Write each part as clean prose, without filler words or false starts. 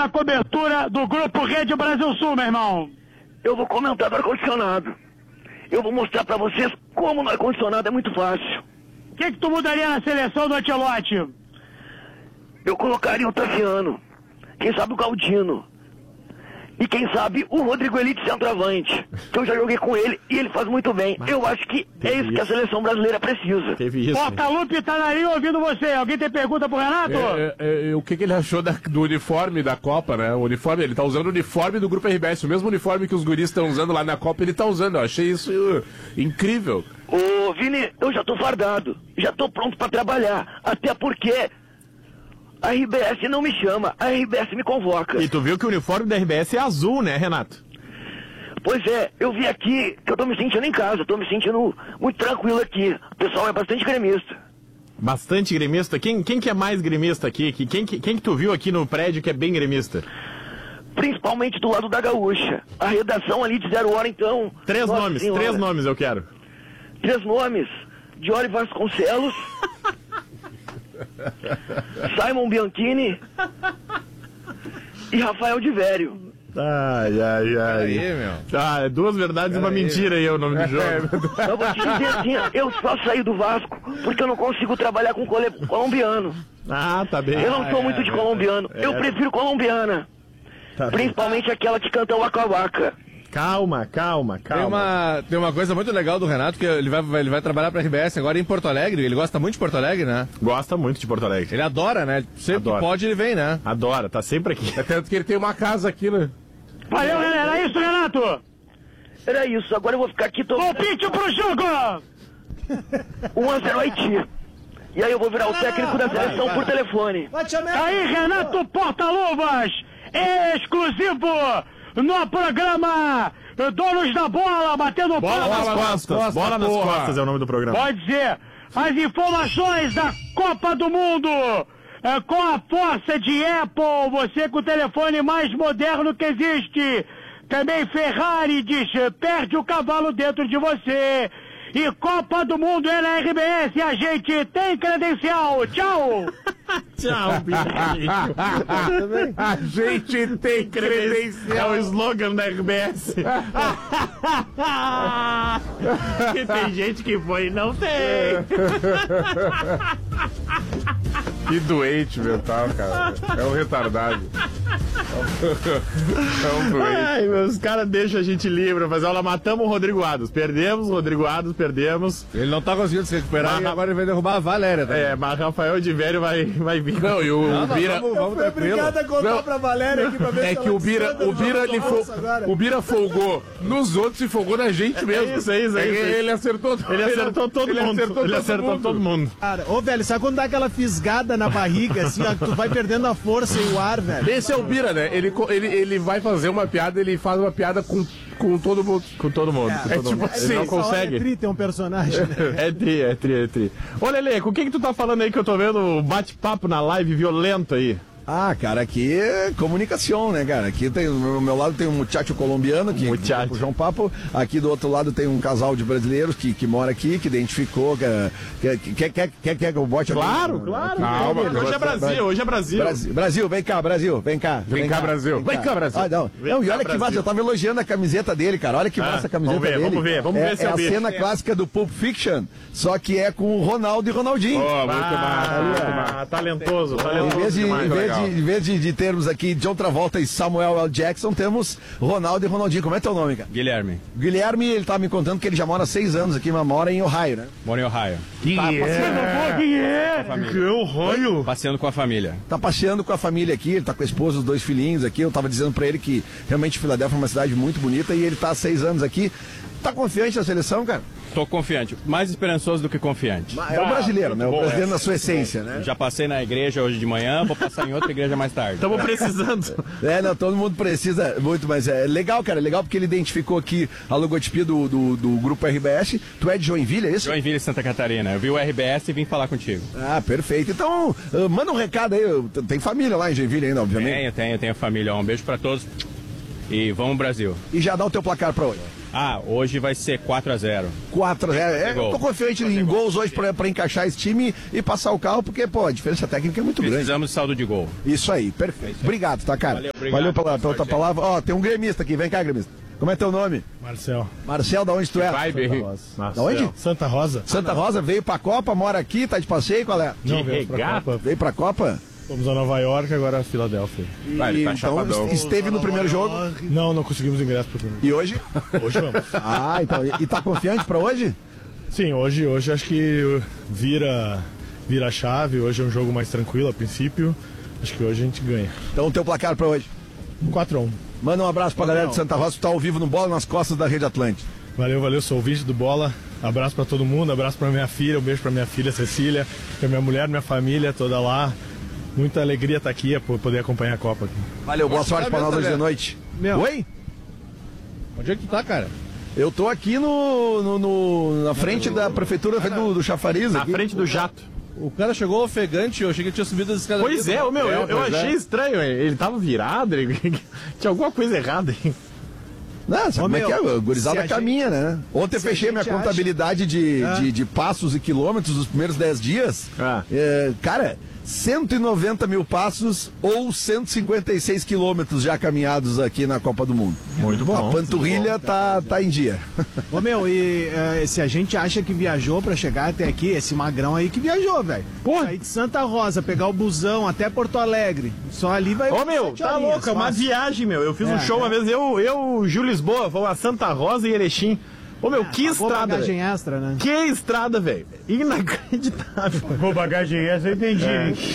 na cobertura do Grupo Rede Brasil Sul, meu irmão? Eu vou comentar do ar-condicionado. Eu vou mostrar pra vocês como no ar-condicionado é muito fácil. O que tu mudaria na seleção do Ancelotti? Eu colocaria o Tassiano. Quem sabe o Galdino. E quem sabe o Rodrigo Elite centroavante. Que eu já joguei com ele e ele faz muito bem. Eu acho que é isso que a seleção brasileira precisa. Teve isso. Portalupe tá na linha ouvindo você. Alguém tem pergunta pro Renato? O que ele achou do uniforme da Copa, né? O uniforme, ele tá usando o uniforme do Grupo RBS. O mesmo uniforme que os guris estão usando lá na Copa, ele tá usando. Eu achei isso incrível. Ô, Vini, eu já tô fardado. Já tô pronto pra trabalhar. Até porque a RBS não me chama, a RBS me convoca. E tu viu que o uniforme da RBS é azul, né, Renato? Pois é, eu vi aqui que eu tô me sentindo em casa, tô me sentindo muito tranquilo aqui. O pessoal é bastante gremista. Bastante gremista? Quem que é mais gremista aqui? Quem que tu viu aqui no prédio que é bem gremista? Principalmente do lado da Gaúcha. A redação ali de 0 hora, então... Três nomes eu quero. 3 nomes. Diori Vasconcelos... Simon Bianchini e Rafael de Vério. Ai. Aí, meu. Ah, 2 verdades e uma mentira aí é o nome do jogo. Eu vou te dizer assim, eu só saí do Vasco porque eu não consigo trabalhar com colombiano. Ah, tá bem. Eu não sou muito de colombiano, eu prefiro colombiana. Tá principalmente bem. Aquela que canta o Waka Waka. Calma. Tem uma coisa muito legal do Renato, que ele vai trabalhar pra RBS agora em Porto Alegre. Ele gosta muito de Porto Alegre, né? Gosta muito de Porto Alegre. Ele adora, né? Sempre que pode, ele vem, né? Adora, tá sempre aqui. É tanto que ele tem uma casa aqui, né? Valeu, Renato. Era isso, Renato? Era isso, agora eu vou ficar aqui... Palpite pro jogo! 1-0 Haiti. E aí eu vou virar o técnico da seleção por telefone. Aí, Renato Portaluvas, exclusivo no programa Donos da Bola, batendo Bola nas costas é o nome do programa. Pode ser. As informações da Copa do Mundo com a força de Apple, você com o telefone mais moderno que existe. Também Ferrari diz, perde o cavalo dentro de você. E Copa do Mundo é na RBS, a gente tem credencial. Tchau! Tchau, bicho. A gente tem credencial. É o slogan da RBS. E tem gente que foi e não tem. Que doente mental, cara. É um retardado. É um doente. Ai, meus caras deixam a gente livre, mas olha, matamos o Rodrigo Ados. Perdemos o Rodrigo Ados, perdemos. Ele não tá conseguindo se recuperar e agora ele vai derrubar a Valéria também. Mas Rafael de Vério vai vir. Não, e o Bira... Vamos tranquilo. Obrigado a contar pra Valéria aqui pra ver É se que o Bira folgou nos outros e folgou na gente mesmo. Isso. Ele acertou todo mundo. Cara, ô velho, sabe quando dá aquela fisgada na barriga, assim, ó, que tu vai perdendo a força e o ar, velho? Esse é o Bira, né? Ele vai fazer uma piada, ele faz uma piada com todo mundo. Com todo mundo. Tipo assim, ele não consegue. É tri ter um personagem, né? É tri. Ô, Lelê, com o que tu tá falando aí que eu tô vendo o bate-papo na live violento aí? Ah, cara, aqui é comunicação, né, cara? Aqui tem, do meu lado tem um muchacho colombiano que puxou um papo. Aqui do outro lado tem um casal de brasileiros que mora aqui, que identificou. Quer que eu bote Claro. Calma, Hoje é Brasil. Brasil, vem cá, Brasil. Vem cá, Brasil. Ah, não, e olha que massa, eu tava elogiando a camiseta dele, cara. Olha que massa a camiseta dele. Vamos ver se é a cena clássica do Pulp Fiction, só que é com o Ronaldo e Ronaldinho. Muito massa. Talentoso. Em vez de termos aqui John Travolta e Samuel L. Jackson, temos Ronaldo e Ronaldinho. Como é teu nome, cara? Guilherme, Ele tava me contando que ele já mora há 6 anos aqui, mas mora em Ohio, né? moro em Ohio. Passeando com a família. Tá passeando com a família aqui, ele tá com a esposa, os 2 filhinhos aqui. Eu tava dizendo pra ele que realmente Filadélfia é uma cidade muito bonita e ele tá há 6 anos aqui. Tá confiante na seleção, cara? Tô confiante, mais esperançoso do que confiante. É o brasileiro, né? O brasileiro na sua essência, né? Já passei na igreja hoje de manhã, vou passar em outra igreja mais tarde. Estamos precisando. Não, todo mundo precisa muito, mas é legal, cara. É legal porque ele identificou aqui a logotipia do grupo RBS. Tu é de Joinville, é isso? Joinville, Santa Catarina. Eu vi o RBS e vim falar contigo. Ah, perfeito. Então, manda um recado aí. Tem família lá em Joinville ainda, obviamente. Tenho família. Um beijo pra todos. E vamos Brasil. E já dá o teu placar pra hoje. Hoje vai ser 4-0. 4-0. Eu tô confiante em gols hoje pra encaixar esse time e passar o carro, porque, pô, a diferença técnica é muito grande. Precisamos de saldo de gol. Isso aí, perfeito. Obrigado, tá, cara? Valeu pela tua palavra. Ó, tem um gremista aqui, vem cá, gremista. Como é teu nome? Marcel. Marcel, da onde tu é? Da onde? Santa Rosa. Santa Rosa, veio pra Copa, mora aqui, tá de passeio, qual é? Não, veio pra Copa. Veio pra Copa? Fomos a Nova York, agora a Filadélfia. Ele tá Então, chapadão. esteve no primeiro jogo. Não conseguimos ingresso pro primeiro. E hoje? Hoje vamos. Então, e tá confiante pra hoje? Sim, hoje acho que vira a chave. Hoje é um jogo mais tranquilo a princípio. Acho que hoje a gente ganha. Então, o teu placar pra hoje? 4-1. Manda um abraço pra galera de Santa Rosa, que tá ao vivo no Bola nas costas da Rede Atlântica. Valeu, sou ouvinte do Bola. Abraço pra todo mundo, abraço pra minha filha, um beijo pra minha filha Cecília, pra minha mulher, minha família toda lá. Muita alegria estar aqui, por poder acompanhar a Copa aqui. Valeu, boa sorte pra nós hoje de noite. Oi? Onde é que tu tá, cara? Eu tô aqui na frente da prefeitura do Chafariz. Na aqui. frente do jato. O cara chegou ofegante, eu achei que ele tinha subido as escadas. Pois é, eu achei estranho, ele tava virado, tinha alguma coisa errada aí. Não, sabe como é que é? A gurizada caminha, né? Ontem eu fechei minha contabilidade de passos e quilômetros dos primeiros 10 dias. Cara, 190 mil passos ou 156 quilômetros já caminhados aqui na Copa do Mundo. Muito bom. A panturrilha tá em dia. Ô meu, e se a gente acha que viajou pra chegar até aqui, esse magrão aí que viajou, velho. Sair de Santa Rosa, pegar o busão até Porto Alegre. Só ali vai... Ô meu, tá louco, é uma viagem, meu. Eu fiz um show uma vez, eu, Gil Lisboa, vamos a Santa Rosa e Erechim. Ô meu, que estrada, bagagem extra, né? Que estrada, velho. Inacreditável. Pagou bagagem extra, eu entendi.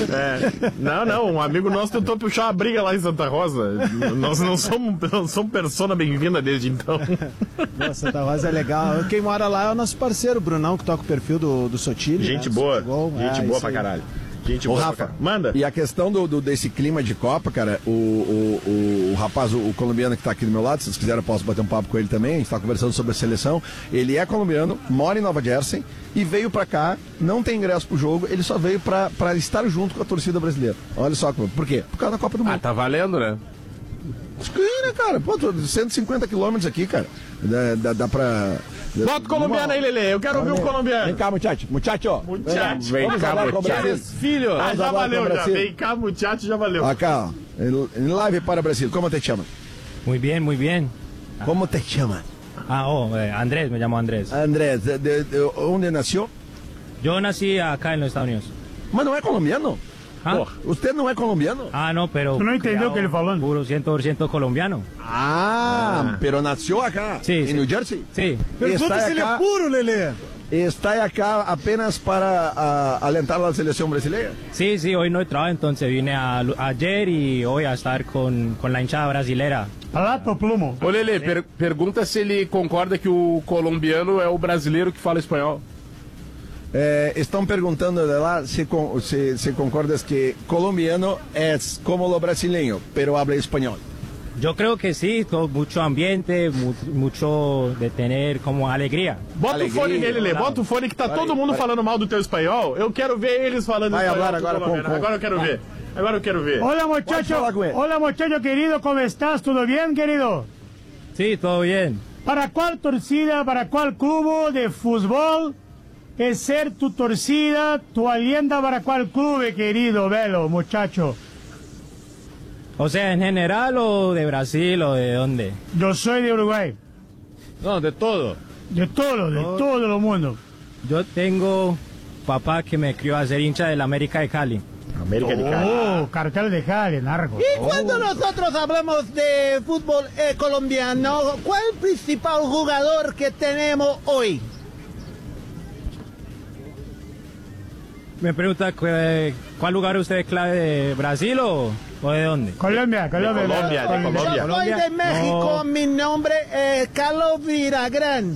Não, um amigo nosso tentou puxar uma briga lá em Santa Rosa. Nós não somos persona bem-vinda desde então. Nossa, Santa Rosa é legal. Quem mora lá é o nosso parceiro, o Brunão, que toca o perfil do Sotile. Gente né? boa, Gol. gente boa pra caralho. Gente Ô, boa Rafa, pra caralho. Manda. E a questão desse clima de Copa, cara, o rapaz, o colombiano que tá aqui do meu lado, se vocês quiserem eu posso bater um papo com ele também, a gente tá conversando sobre a seleção. Ele é colombiano, mora em Nova Jersey e veio pra cá, não tem ingresso pro jogo, ele só veio pra estar junto com a torcida brasileira. Olha só, por quê? Por causa da Copa do Mundo. Tá valendo, né? Né, cara? Pô, 150 quilômetros aqui, cara. Dá pra... Bota o colombiano aí, Lelê. Eu quero ouvir o colombiano. Vem cá, muchacho. Muchacho. Vem cá, muchacho. Filho. Já valeu, já. Vem cá, muchacho, já valeu. Acá, em live para Brasil. ¿Cómo te llamas? Muy bien, muy bien. ¿Cómo te llamas? Andrés, me llamo Andrés. Andrés, ¿de dónde nació? Yo nací acá en los Estados Unidos. Mas não é colombiano? ¿Ah? Usted não é colombiano? No, pero... ¿Tú no entendió que le falando? Puro 100% colombiano. Pero nació acá, Sí, en sí. New Jersey. Sí. Pergunta se ele é puro, Lelê. ¿Está acá apenas para alentar a la selección brasileña? Sí, hoy no he trabajado, entonces vine ayer y hoy a estar con la hinchada brasilera. Plato plumo. Ô Lelê, pergunta se ele concorda que o colombiano é o brasileiro que fala espanhol. Están preguntando de lá si concordas que colombiano es como lo brasileño, pero habla español. Yo creo que sí, mucho ambiente, mucho de tener como alegría. Bota o fone nele, Lelê. Bota o fone que tá todo mundo falando mal do teu espanhol. Eu quero ver eles falando Vai espanhol. falar agora Agora eu quero ver. Agora eu quero ver. Hola muchacho querido, ¿cómo estás? ¿Todo bien, querido? Sí, todo bien. ¿Para cuál torcida, para cuál club de fútbol es ser tu torcida, tu alienda para cuál club, querido, velo, muchacho? O sea, ¿en general o de Brasil o de dónde? Yo soy de Uruguay, Não, de todo. de todo el mundo. Yo tengo papá que me crió a ser hincha del América de Cali. América de Cali. Oh, cartel de Cali, narco. Y cuando nosotros hablamos de fútbol colombiano, ¿cuál es el principal jugador que tenemos hoy? Me pregunta cuál lugar usted es clave de Brasil o de dónde. Colombia. Colombia. Yo soy de México, mi nombre es Carlos Villagrán.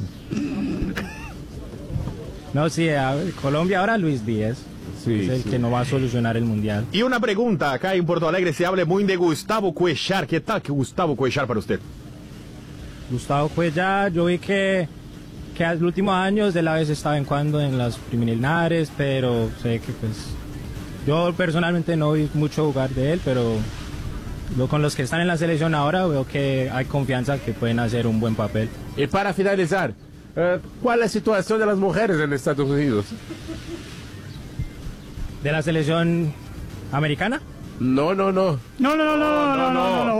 No, sí, Colombia ahora Luis Díaz. Sí, es el sí. que no va a solucionar el mundial. E uma pergunta, acá em Porto Alegre se habla muito de Gustavo Cuellar. Que tal que Gustavo Cuellar para usted? Gustavo Cuellar, yo vi que en los últimos años de la vez estaba en cuando en las preliminares, pero sé que pues yo personalmente no vi mucho jugar de él, pero con los que están en la selección ahora veo que hay confianza que pueden hacer un buen papel. Y para finalizar, ¿cuál es la situación de las mujeres en Estados Unidos? ¿De la selección americana? No. No.